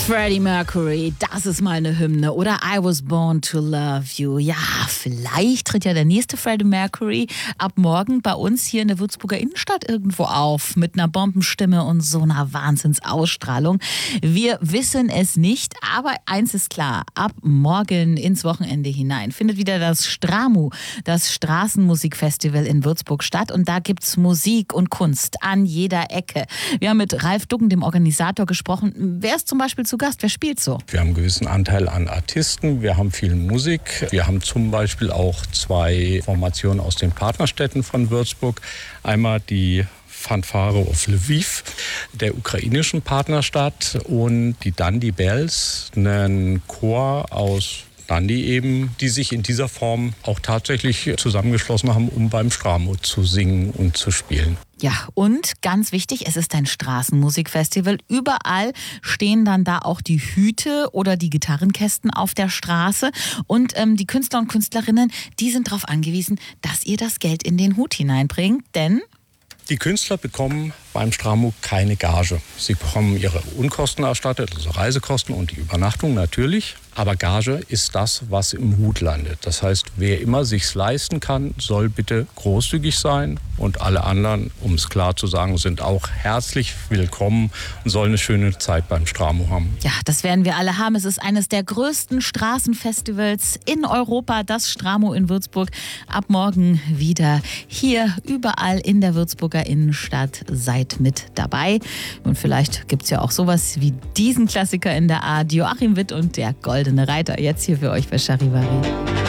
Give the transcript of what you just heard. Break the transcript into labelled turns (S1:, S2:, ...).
S1: Freddie Mercury, das ist mal eine Hymne. Oder I Was Born to Love You. Ja, vielleicht tritt ja der nächste Freddie Mercury ab morgen bei uns hier in der Würzburger Innenstadt irgendwo auf. Mit einer Bombenstimme und so einer Wahnsinnsausstrahlung. Wir wissen es nicht, aber eins ist klar. Ab morgen ins Wochenende hinein findet wieder das STRAMU, das Straßenmusikfestival in Würzburg statt. Und da gibt's Musik und Kunst an jeder Ecke. Wir haben mit Ralf Ducken, dem Organisator, gesprochen. Wer ist zum Beispiel zu Gast? Wer spielt so?
S2: Wir haben einen gewissen Anteil an Artisten, wir haben viel Musik. Wir haben zum Beispiel auch 2 Formationen aus den Partnerstädten von Würzburg. Einmal die Fanfare of Lviv, der ukrainischen Partnerstadt, und die Dandy Bells, einen Chor aus Dundee eben, die sich in dieser Form auch tatsächlich zusammengeschlossen haben, um beim STRAMU zu singen und zu spielen.
S1: Ja, und ganz wichtig, es ist ein Straßenmusikfestival. Überall stehen dann da auch die Hüte oder die Gitarrenkästen auf der Straße. Und die Künstler und Künstlerinnen, die sind darauf angewiesen, dass ihr das Geld in den Hut hineinbringt. Denn
S2: die Künstler bekommen beim STRAMU keine Gage. Sie bekommen ihre Unkosten erstattet, also Reisekosten und die Übernachtung natürlich. Aber Gage ist das, was im Hut landet. Das heißt, wer immer sich's leisten kann, soll bitte großzügig sein. Und alle anderen, um es klar zu sagen, sind auch herzlich willkommen und sollen eine schöne Zeit beim STRAMU haben.
S1: ja, das werden wir alle haben. Es ist eines der größten Straßenfestivals in Europa, das STRAMU in Würzburg. Ab morgen wieder hier überall in der Würzburger Innenstadt. Seid mit dabei. Und vielleicht gibt's ja auch sowas wie diesen Klassiker in der Art. Joachim Witt und der Goldene Reiter. Jetzt hier für euch bei Charivari.